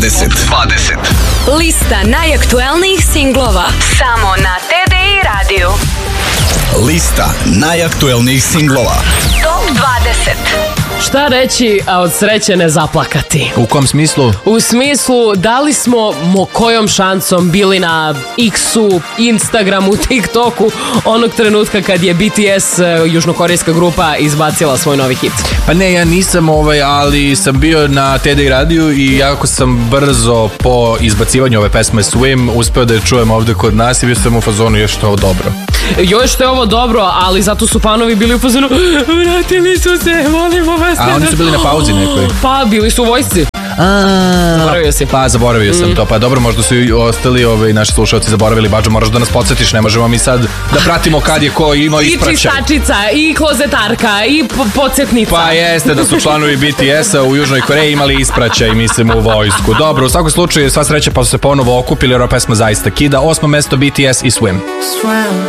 Lista najaktuelnijih singlova samo na TDI radiju. Lista najaktuelnijih singlova. Top 20. Šta reći, a od sreće ne zaplakati? U kom smislu? U smislu, da li smo kojom šancom bili na X-u, Instagramu, TikToku onog trenutka kad je BTS, južnokorejska grupa, izbacila svoj novi hit? Pa ne, ja nisam ali sam bio na TDI radiju i jako sam brzo po izbacivanju ove pesme Swim uspeo da je čujem ovde kod nas i bio sam u fazonu još to dobro. Još što je ovo dobro, ali zato su fanovi bili u fazonu vratili su se, volimo vas. A oni su bili na pauzi nekoj? Pa, bili su u vojsci. Zaboravio si. Pa, zaboravio sam to. Pa dobro, možda su i ostali naši slušalci zaboravili. Bađo, moraš da nas podsjetiš, ne možemo mi sad da pratimo kad je ko imao ispraćaj. I čistačica, i klozetarka, i podsjetnica. Pa jeste da su članovi BTS-a u Južnoj Koreji imali ispraćaj, mislim, u vojsku. Dobro, u svakom slučaju, sva sreća pa su se ponovo okupili, jer ova pesma zaista kida. 8. mesto BTS i Swim.